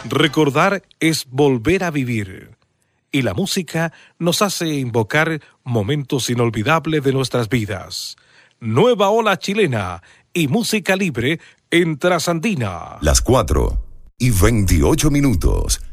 Recordar es volver a vivir. Y la música nos hace invocar momentos inolvidables de nuestras vidas. Nueva ola chilena y música libre en Trasandina. Las 4:28.